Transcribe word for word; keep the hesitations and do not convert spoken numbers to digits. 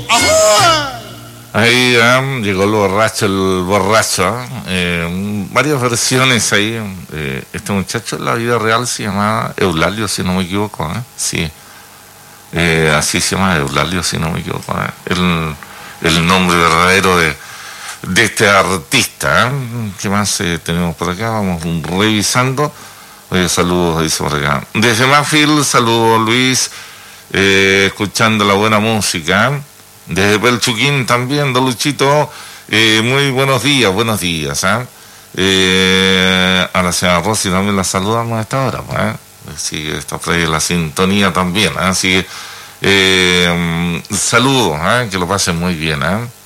Ahí eh, llegó el borracho, el borracho. Eh, varias versiones ahí. Eh, este muchacho en la vida real se llamaba Eulalio, si no me equivoco. ¿eh? Sí. Eh, así se llama Eulalio, si no me equivoco. ¿eh? El, el nombre verdadero de, de este artista. ¿eh? ¿Qué más eh, tenemos por acá? Vamos revisando. Oye, saludos, dice por acá. Desde Manfield, saludos Luis. Eh, escuchando la buena música. ¿eh? Desde Pelchuquín también, don Luchito, eh, muy buenos días, buenos días. ¿eh? Eh, a la señora Rosy también la saludamos a esta hora. ¿eh? Sí, está por ahí la sintonía también. ¿eh? Así que, eh, saludos, ¿eh? Que lo pasen muy bien. ¿eh?